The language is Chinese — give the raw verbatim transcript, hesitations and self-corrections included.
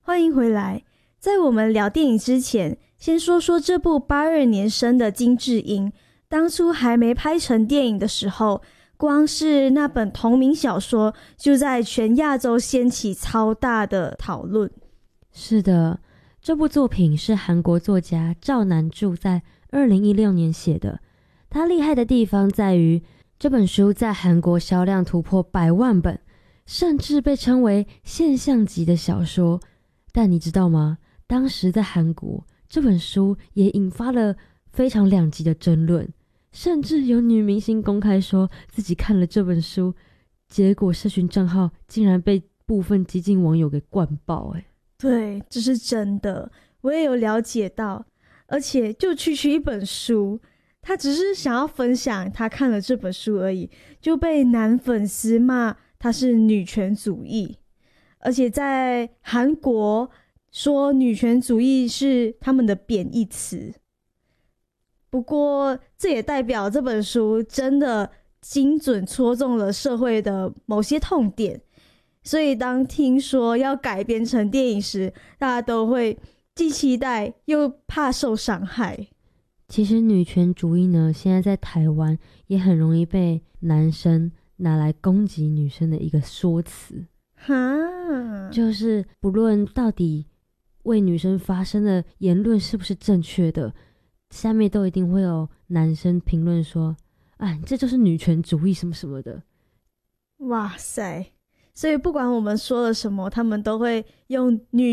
欢迎回来。在我们聊电影之前，先说说这部八二年生的金智英。当初还没拍成电影的时候，光是那本同名小说就在全亚洲掀起超大的讨论。 是的，这部作品是韩国作家赵南柱在二零一六年写的。他厉害的地方在于，这本书在韩国销量突破百万本，甚至被称为现象级的小说。但你知道吗？当时在韩国，这本书也引发了非常两极的争论，甚至有女明星公开说自己看了这本书，结果社群账号竟然被部分激进网友给灌爆。欸， 对，这是真的，我也有了解到。而且就区区一本书，他只是想要分享他看了这本书而已，就被男粉丝骂他是女权主义。而且在韩国说女权主义是他们的贬义词。不过这也代表这本书真的精准戳中了社会的某些痛点，所以当听说要改编成电影时，大家都会既期待又怕受伤害。 其实女权主义呢，现在在台湾也很容易被男生拿来攻击女生的一个说辞。 哈， 就是不论到底为女生发声的言论是不是正确的，下面都一定会有男生评论说，哎，这就是女权主义什么什么的。 哇塞，所以不管我们说了什么，他们都会用女